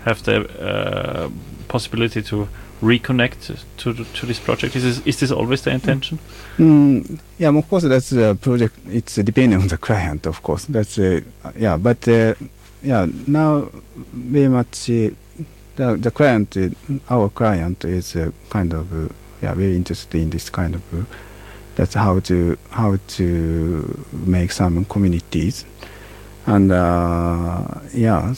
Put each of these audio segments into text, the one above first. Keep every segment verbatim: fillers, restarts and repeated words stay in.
have the uh, possibility to reconnect to to this project? Is this, is this always the intention? Mm, yeah, of course, that's a project. It's uh, depending on the client, of course. That's uh, yeah, but uh, yeah, now very much uh, the the client, uh, our client is uh, kind of uh, yeah very interested in this kind of. Uh, that's how to how to make some communities, and uh, yeah,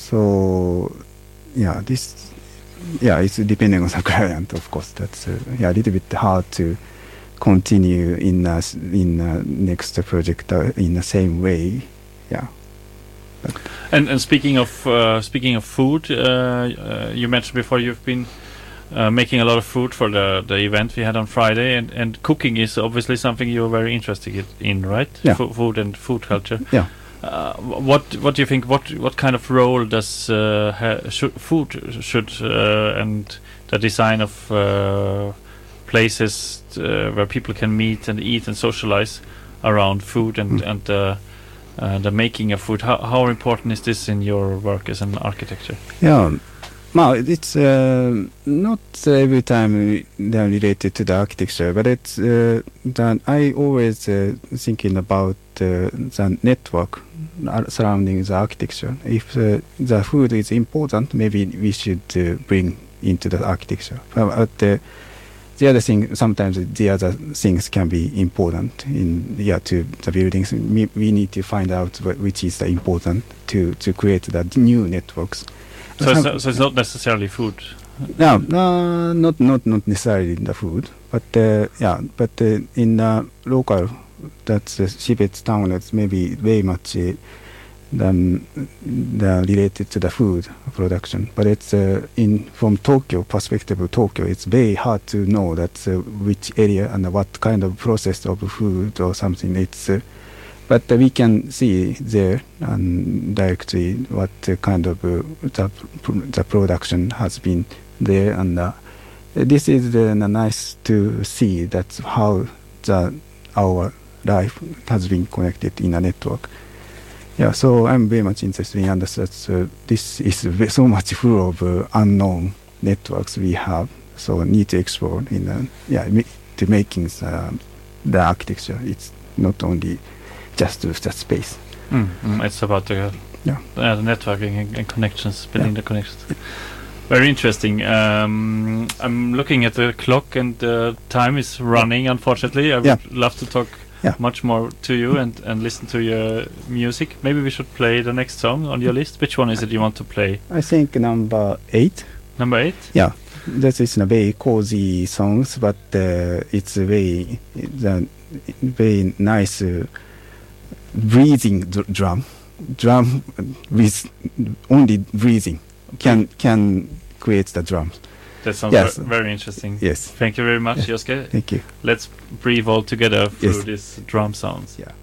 so yeah, this. Yeah, it's depending on the client, of course. That's uh, yeah, a little bit hard to continue in a, in a next project uh, in the same way. Yeah. But and and speaking of uh, speaking of food, uh, uh, you mentioned before you've been uh, making a lot of food for the the event we had on Friday, and and cooking is obviously something you're very interested in, right? Yeah. F- food and food culture. Yeah. Uh, what what do you think? What what kind of role does uh, ha- should food should uh, and the design of uh, places uh, where people can meet and eat and socialize around food and Mm. and uh, uh, the making of food? How how important is this in your work as an architecture? yeah, well, it's uh, not every time they're related to the architecture, but it's uh, that I always uh, thinking about uh, the network surrounding the architecture. If uh, the food is important, maybe we should uh, bring into the architecture. But uh, the other thing, sometimes the other things can be important in yeah to the buildings. We, we need to find out what, which is the important to to create the new networks. So it's, not, so it's not necessarily food. No, no, not not not necessarily the food, but uh, yeah, but uh, in the local, that's uh, Shibetsu town. It's maybe very much uh, the, the related to the food production. But it's uh, in from Tokyo perspective of Tokyo, it's very hard to know that uh, which area and what kind of process of food or something. It's uh, but uh, we can see there and directly what uh, kind of uh, the, the production has been there, and uh, this is uh, nice to see that how the our life has been connected in a network. Yeah, so I'm very much interested in understand that uh, this is ve- so much full of uh, unknown networks we have, so need to explore in uh, yeah ma- to making uh, the architecture. It's not only just to the space. Mm. Mm. It's about the Yeah. uh, the networking and, and connections, building Yeah. the connections. Very interesting. Um, I'm looking at the clock and the time is running, unfortunately. I would Yeah. love to talk Yeah. much more to you and, and listen to your music. Maybe we should play the next song on your list. Which one is it you want to play? I think number eight. Number eight? Yeah, that is a very cozy songs, but uh, it's a very it's a very nice uh, breathing dr- drum, drum with only breathing can can create the drums. That sounds Yes. ver- very interesting. Yes. Thank you very much, Yes. Yosuke. Thank you. Let's breathe all together through Yes. these drum sounds. Yeah.